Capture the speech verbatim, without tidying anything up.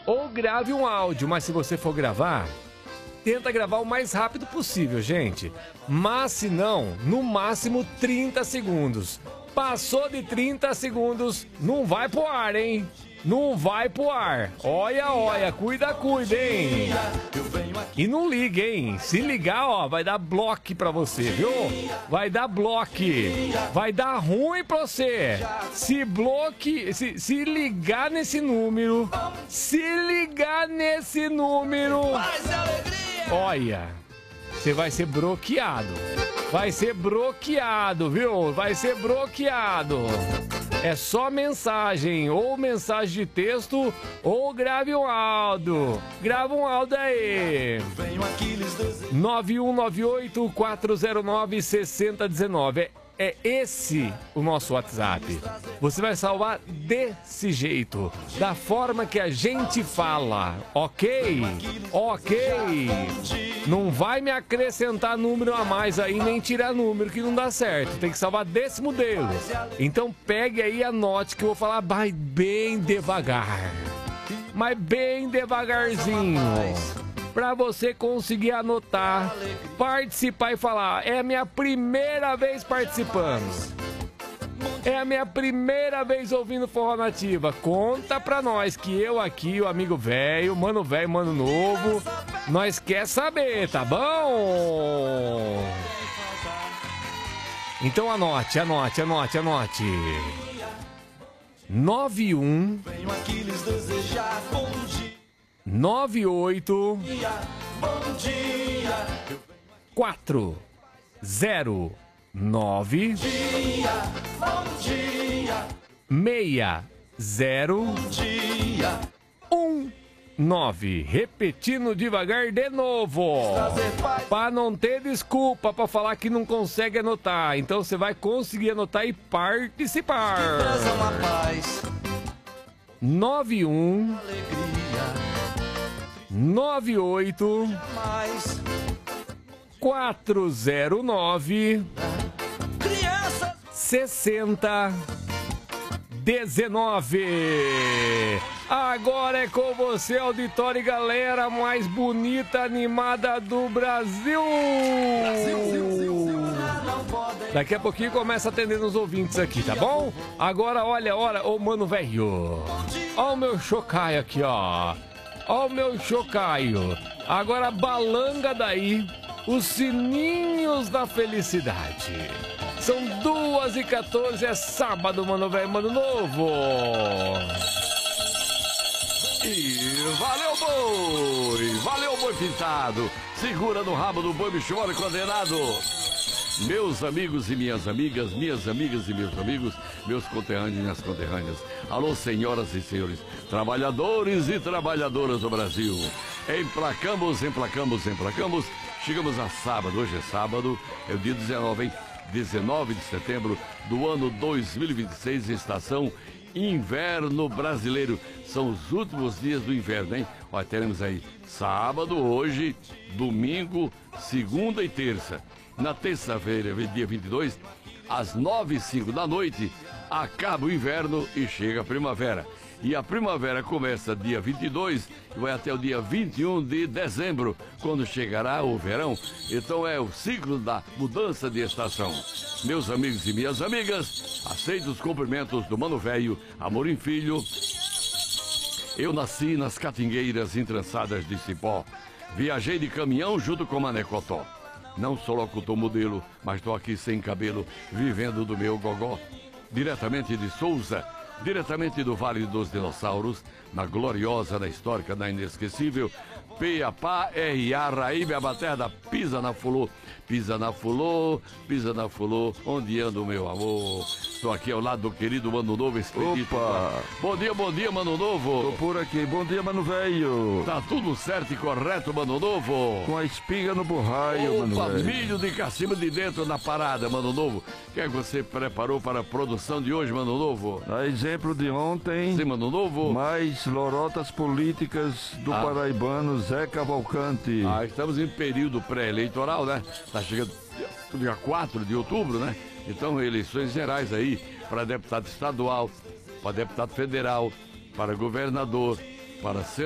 ou grave um áudio, mas se você for gravar, tenta gravar o mais rápido possível, gente. Mas se não, no máximo trinta segundos. Passou de trinta segundos, não vai pro ar, hein? Não vai pro ar. Olha, olha, cuida, cuida, hein? E não liga, hein? Se ligar, ó, vai dar bloque pra você, viu? Vai dar bloque. Vai dar ruim pra você. Se bloque, se, se ligar nesse número, se ligar nesse número, olha, você vai ser bloqueado. Vai ser bloqueado, viu? Vai ser bloqueado. É só mensagem, ou mensagem de texto, ou grave um áudio. Grava um áudio aí. nove um nove oito, quatro zero nove, seis zero um nove. É esse o nosso WhatsApp. Você vai salvar desse jeito, da forma que a gente fala, ok? Ok. Não vai me acrescentar número a mais aí, nem tirar número, que não dá certo. Tem que salvar desse modelo. Então pegue aí e anote que eu vou falar bem devagar. Mas bem devagarzinho. Pra você conseguir anotar, participar e falar: é a minha primeira vez participando. É a minha primeira vez ouvindo Forró Nativa. Conta pra nós que eu aqui, o amigo velho, mano velho, mano novo, nós quer saber, tá bom? Então anote, anote, anote, anote. nove um nove oito quatro zero nove seis zero um nove. Repetindo devagar de novo, para não ter desculpa para falar que não consegue anotar. Então você vai conseguir anotar e participar. nove um nove oito quatro zero nove sessenta dezenove. Agora é com você, auditório e galera mais bonita, animada do Brasil. Daqui a pouquinho começa atendendo os ouvintes aqui, tá bom? Agora olha, olha, ô mano velho, ó o meu chocaio aqui, ó. Ó o meu chocaio. Agora balanga daí os sininhos da felicidade. São duas e quatorze, é sábado, mano velho, mano novo. E valeu, boi! Valeu, boi pintado! Segura no rabo do boi, me chora, condenado! Meus amigos e minhas amigas, minhas amigas e meus amigos, meus conterrâneos e minhas conterrâneas. Alô, senhoras e senhores, trabalhadores e trabalhadoras do Brasil. Emplacamos, emplacamos, emplacamos. Chegamos a sábado, hoje é sábado, é o dia dezenove, hein? dezenove de setembro do ano dois mil e vinte e seis, estação Inverno Brasileiro. São os últimos dias do inverno, hein? Olha, teremos aí sábado, hoje, domingo, segunda e terça. Na terça-feira, dia vinte e dois, às nove e cinco da noite, acaba o inverno e chega a primavera. E a primavera começa dia vinte e dois e vai até o dia vinte e um de dezembro, quando chegará o verão. Então é o ciclo da mudança de estação. Meus amigos e minhas amigas, aceito os cumprimentos do Mano Velho, Amorim Filho. Eu nasci nas catingueiras entrançadas de cipó. Viajei de caminhão junto com Mané Cotó. Não sou locutor modelo, mas tô aqui sem cabelo, vivendo do meu gogó. Diretamente de Souza, diretamente do Vale dos Dinossauros, na gloriosa, na histórica, na inesquecível, Piapá, R A, Raíba, a terra da Pisa na Fulô. Pisa na Fulô, Pisa na Fulô, onde anda o meu amor? Estou aqui ao lado do querido Mano Novo, Expedito. Opa! Bom dia, bom dia, Mano Novo. Tô por aqui. Bom dia, Mano Velho. Tá tudo certo e correto, Mano Novo? Com a espiga no borraio, Opa, Mano Velho. milho de cá cima de dentro na parada, Mano Novo. O que é que você preparou para a produção de hoje, Mano Novo? A exemplo de ontem, Sim, Mano Novo. mais lorotas políticas do Ah. paraibano Zé Cavalcante. Ah, estamos em período pré-eleitoral, né? Tá chegando dia quatro de outubro, né? Então, eleições gerais aí para deputado estadual, para deputado federal, para governador, para